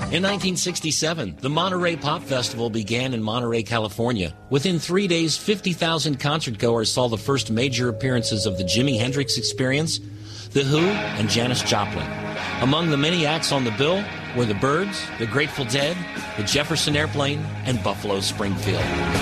In 1967, the Monterey Pop Festival began in Monterey, California. Within 3 days, 50,000 concertgoers saw the first major appearances of the Jimi Hendrix Experience, The Who, and Janis Joplin. Among the many acts on the bill were the Byrds, the Grateful Dead, the Jefferson Airplane, and Buffalo Springfield.